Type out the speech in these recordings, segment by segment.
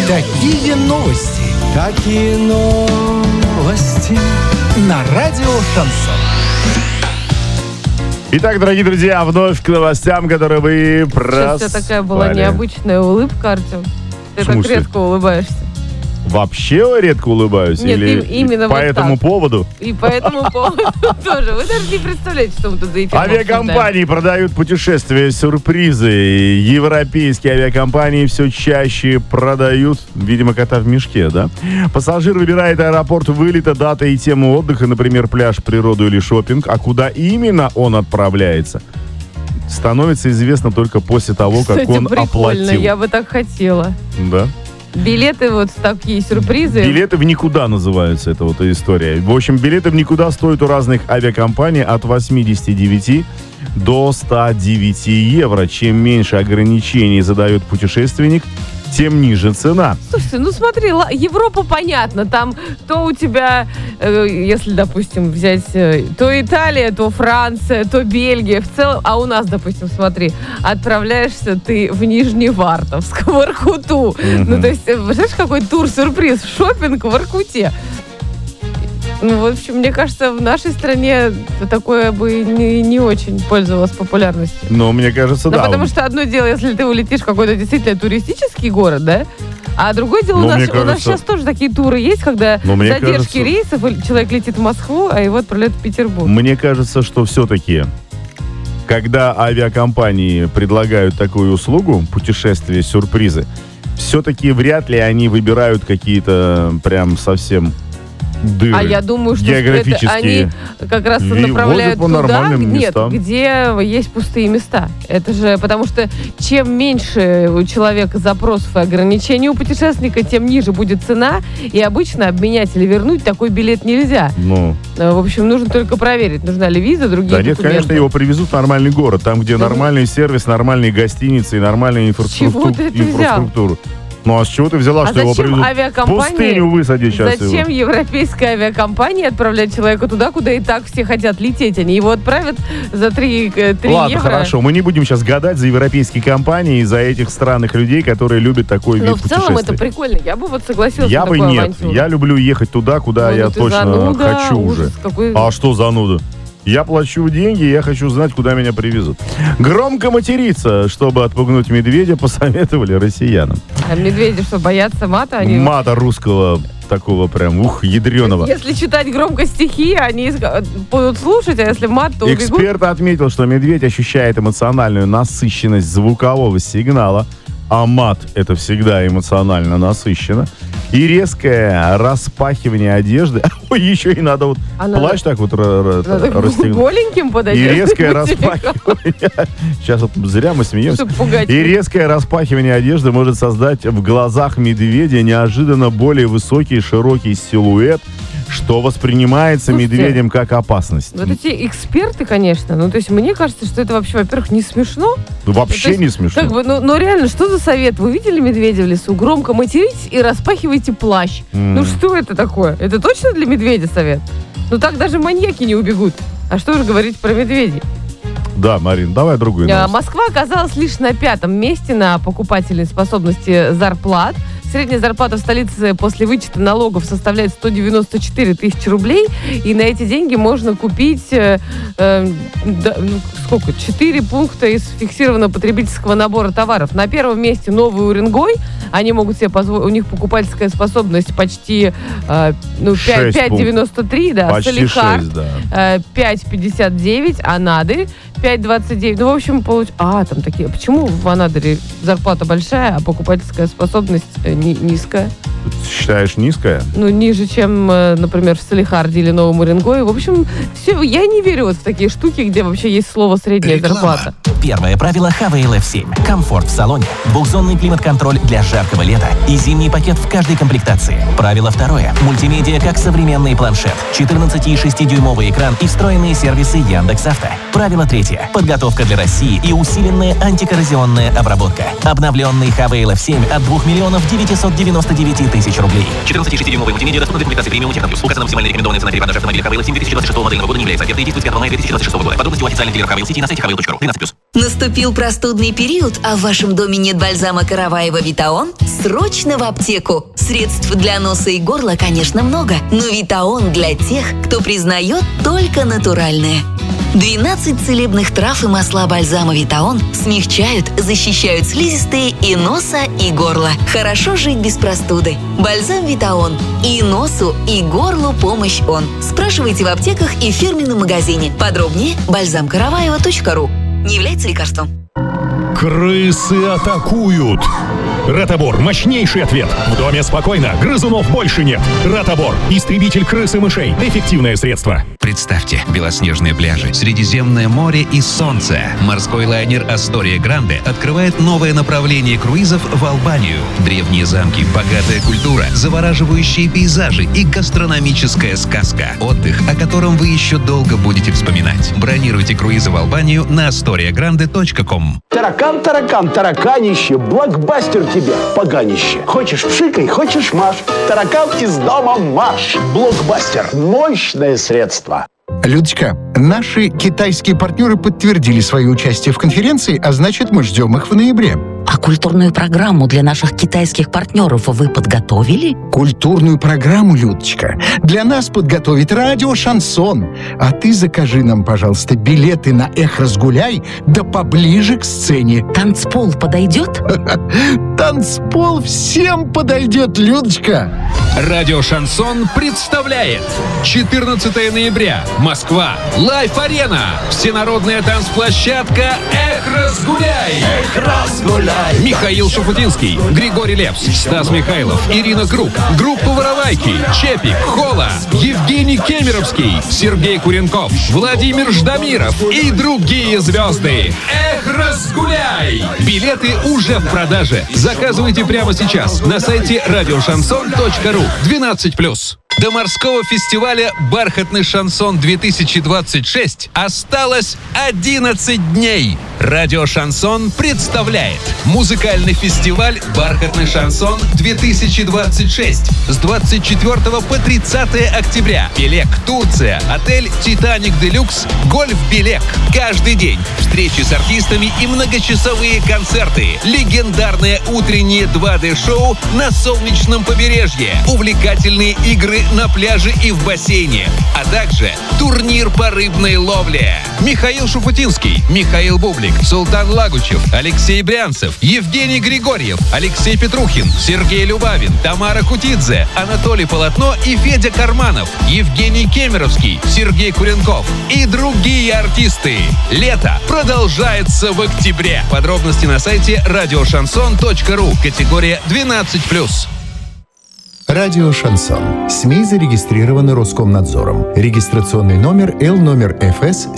Такие новости. Какие новости. На радио «Шансон». Итак, дорогие друзья, вновь к новостям, которые вы проспали. Сейчас у тебя такая была необычная улыбка, Артем. Ты так редко улыбаешься. Вообще редко улыбаюсь? Нет, или именно по вот этому так. поводу? И по этому поводу тоже. Вы даже не представляете, что мы тут за эфиром Авиакомпании продают путешествия, сюрпризы. Европейские авиакомпании все чаще продают, видимо, кота в мешке, да? Пассажир выбирает аэропорт вылета, дата и тему отдыха, например, пляж, природу или шопинг. А куда именно он отправляется, становится известно только после того, Кстати, как он прикольно, оплатил. я бы так хотела. Да. Билеты, вот такие сюрпризы. Билеты в никуда называются, эта вот история. В общем, билеты в никуда стоят у разных авиакомпаний от 89 до 109 евро. Чем меньше ограничений задает путешественник, тем ниже цена. Слушайте, ну смотри, Европа понятно, там то у тебя, если, допустим, взять то Италия, то Франция, то Бельгия, в целом, а у нас, допустим, смотри, отправляешься ты в Нижневартовск, в Воркуту. Ну, то есть, знаешь, какой тур-сюрприз, шопинг в Воркуте. Ну, в общем, мне кажется, в нашей стране такое бы не очень пользовалось популярностью. Но мне кажется, да. Потому что одно дело, если ты улетишь в какой-то действительно туристический город, да? А другое дело, у нас сейчас тоже такие туры есть, когда задержки рейсов, человек летит в Москву, а его отправляют в Петербург. Мне кажется, что все-таки, когда авиакомпании предлагают такую услугу, путешествия, сюрпризы, все-таки вряд ли они выбирают какие-то прям совсем дыры. А я думаю, что это они как раз направляют туда, где есть пустые места. Это же потому что чем меньше у человека запросов и ограничений у путешественника, тем ниже будет цена. И обычно обменять или вернуть такой билет нельзя. В общем, нужно только проверить, нужна ли виза, другие документы. Нет, конечно, его привезут в нормальный город, там, где нормальный сервис, нормальные гостиницы и нормальная инфраструктура. Ну а с чего ты взяла, что его привезут? Пустыню высадить сейчас. Зачем европейская авиакомпания отправлять человека туда, куда и так все хотят лететь? Они его отправят за 3 евро. Ладно, хорошо. Мы не будем сейчас гадать за европейские компании и за этих странных людей, которые любят такой вид путешествий. Но в целом это прикольно. Я бы вот согласилась на такую авантюру. Я люблю ехать туда, куда я точно хочу уже. А что зануда? Я плачу деньги, я хочу знать, куда меня привезут. Громко материться, чтобы отпугнуть медведя, посоветовали россиянам. А медведи что, боятся мата? Мата русского, такого прям, ядреного. Если читать громко стихи, они будут слушать, а если мат, то убегут. Эксперт отметил, что медведь ощущает эмоциональную насыщенность звукового сигнала, а мат — это всегда эмоционально насыщенно. И резкое распахивание одежды. Ой, еще и надо вот плащ так вот расстегнуть. Голеньким под одеждой. И резкое распахивание. Сейчас вот зря мы смеемся. И резкое распахивание одежды может создать в глазах медведя неожиданно более высокий широкий силуэт, что воспринимается медведем как опасность. Вот эти эксперты, конечно, ну то есть мне кажется, что это вообще, во-первых, не смешно. Вообще не смешно. Как бы, ну реально, что за совет? Вы видели медведя в лесу? Громко материтесь и распахивайте плащ. Ну что это такое? Это точно для медведя совет? Ну так даже маньяки не убегут. А что же говорить про медведей? Да, Марин, давай другую новость. Москва оказалась лишь на 5-м месте на покупательной способности зарплат. Средняя зарплата в столице после вычета налогов составляет 194 тысячи рублей. И на эти деньги можно купить 4 пункта из фиксированного потребительского набора товаров. На первом месте Новый Уренгой. Они могут себе позволить, у них покупательская способность почти 5,93, да. Почти Салихард 6, да. 5,59, Анадырь 5,29. Ну, в общем, там такие. Почему в Анадыре зарплата большая, а покупательская способность низкая? Считаешь, низкая? Ну, ниже, чем, например, в Салихарде или Новом Уренгое. В общем, все, я не верю вот в такие штуки, где вообще есть слово «средняя зарплата». Первое правило Havail F7. Комфорт в салоне, двухзонный климат-контроль для жаркого лета и зимний пакет в каждой комплектации. Правило второе. Мультимедиа как современный планшет, 14,6-дюймовый экран и встроенные сервисы Яндекс.Авто. Правило третье. Подготовка для России и усиленная антикоррозионная обработка. Обновленный Havail F7 от 2 999 000 рублей. 14,6-дюймовый мультимедиа доступен в комплектации премиум Техно Плюс. Указана максимальная рекомендованная цена перепродажи автомобиля Havail F7 2026 модельного года не является офертой и действует с 5 мая 2026 года. Подробности у официальных дилеров Havail City на сайте havail.ru. 13+. Наступил простудный период, а в вашем доме нет бальзама Караваева Витаон? Срочно в аптеку! Средств для носа и горла, конечно, много, но Витаон для тех, кто признает только натуральное. 12 целебных трав и масла бальзама Витаон смягчают, защищают слизистые и носа, и горла. Хорошо жить без простуды. Бальзам Витаон. И носу, и горлу помощь он. Спрашивайте в аптеках и в фирменном магазине. Подробнее бальзамкараваева.ру. Не является лекарством. Крысы атакуют! Ротобор – мощнейший ответ. В доме спокойно, грызунов больше нет. Ротобор – истребитель крыс и мышей. Эффективное средство. Представьте, белоснежные пляжи, Средиземное море и солнце. Морской лайнер «Астория Гранде» открывает новое направление круизов в Албанию. Древние замки, богатая культура, завораживающие пейзажи и гастрономическая сказка. Отдых, о котором вы еще долго будете вспоминать. Бронируйте круизы в Албанию на astoriagrande.com. Таракан, таракан, тараканище, блокбастер тебе, поганище. Хочешь пшикай, хочешь маш. Таракан из дома марш. Блокбастер. Мощное средство. Людочка, наши китайские партнеры подтвердили свое участие в конференции, а значит, мы ждем их в ноябре. А культурную программу для наших китайских партнеров вы подготовили? Культурную программу, Людочка, для нас подготовит радио «Шансон». А ты закажи нам, пожалуйста, билеты на «Эх, разгуляй», да поближе к сцене. Танцпол подойдет? Танцпол всем подойдет, Людочка. Радио «Шансон» представляет 14 ноября. Москва. Лайф-арена. Всенародная танцплощадка «Эх, разгуляй». Эх, разгуляй. Михаил Шуфутинский, Григорий Лепс, Стас Михайлов, Ирина Круг, группа «Воровайки», Чепик, Хола, Евгений Кемеровский, Сергей Куренков, Владимир Ждамиров и другие звезды. Эх, разгуляй! Билеты уже в продаже. Заказывайте прямо сейчас на сайте радиошансон.ру. 12+. До морского фестиваля «Бархатный шансон-2026» осталось 11 дней. Радио «Шансон» представляет музыкальный фестиваль «Бархатный шансон-2026» с 24 по 30 октября. Белек, Турция, отель «Титаник Делюкс», гольф «Белек». Каждый день встречи с артистами и многочасовые концерты. Легендарное утреннее 2D-шоу на солнечном побережье. Увлекательные игры на пляже и в бассейне, а также турнир по рыбной ловле. Михаил Шуфутинский, Михаил Бублик, Султан Лагучев, Алексей Брянцев, Евгений Григорьев, Алексей Петрухин, Сергей Любавин, Тамара Кутидзе, Анатолий Полотно и Федя Карманов, Евгений Кемеровский, Сергей Куренков и другие артисты. Лето продолжается в октябре. Подробности на сайте радиошансон.ру. Категория 12+. Радио «Шансон». СМИ зарегистрированы Роскомнадзором. Регистрационный номер Л-ФС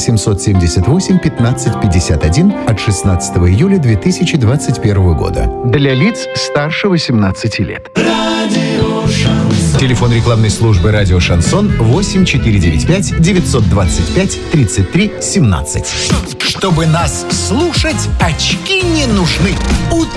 778-1551 от 16 июля 2021 года. Для лиц старше 18 лет. Радио «Шансон». Телефон рекламной службы «Радио Шансон» 8495-925-33-17. Чтобы нас слушать, очки не нужны.